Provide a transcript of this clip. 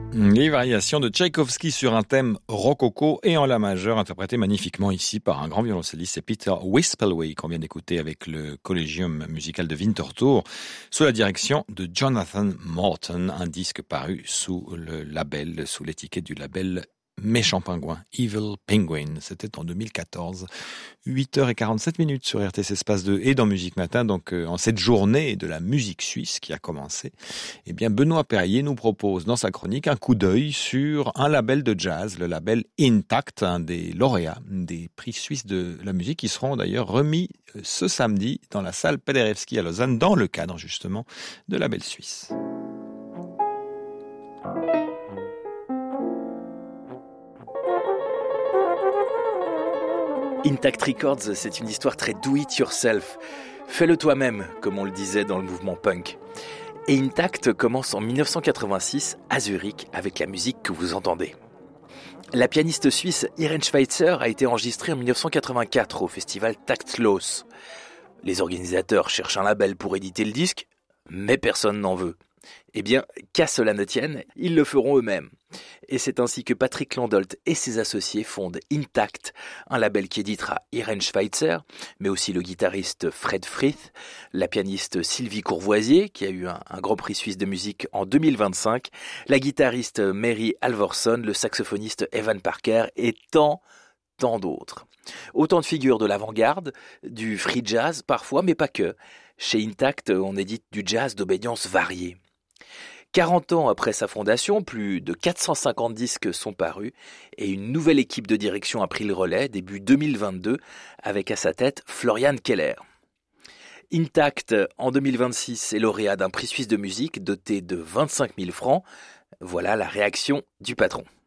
Les variations de Tchaïkovski sur un thème rococo et en la majeure, interprété magnifiquement ici par un grand violoncelliste, c'est Peter Wispelwey qu'on vient d'écouter avec le Collegium musical de Winterthur, sous la direction de Jonathan Morton, un disque paru sous l'étiquette du label Méchant Pingouin, Evil Penguin. C'était en 2014, 8h47 sur RTC Espace 2 et dans Musique Matin. Donc, en cette journée de la musique suisse qui a commencé, eh bien, Benoît Perrier nous propose dans sa chronique un coup d'œil sur un label de jazz, le label Intact, un des lauréats des prix suisses de la musique qui seront d'ailleurs remis ce samedi dans la salle Paderewski à Lausanne dans le cadre justement de label suisse. Intact Records, c'est une histoire très do it yourself. Fais-le toi-même, comme on le disait dans le mouvement punk. Et Intact commence en 1986 à Zurich avec la musique que vous entendez. La pianiste suisse Irene Schweitzer a été enregistrée en 1984 au festival Taktlos. Les organisateurs cherchent un label pour éditer le disque, mais personne n'en veut. Eh bien, qu'à cela ne tienne, ils le feront eux-mêmes. Et c'est ainsi que Patrick Landolt et ses associés fondent Intact, un label qui éditera Irene Schweitzer, mais aussi le guitariste Fred Frith, la pianiste Sylvie Courvoisier, qui a eu un grand prix suisse de musique en 2025, la guitariste Mary Alvorson, le saxophoniste Evan Parker et tant d'autres. Autant de figures de l'avant-garde, du free jazz parfois, mais pas que. Chez Intact, on édite du jazz d'obédience variée. 40 ans après sa fondation, plus de 450 disques sont parus et une nouvelle équipe de direction a pris le relais début 2022 avec à sa tête Florian Keller. Intact, en 2026, est lauréat d'un prix suisse de musique doté de 25 000 francs. Voilà la réaction du patron.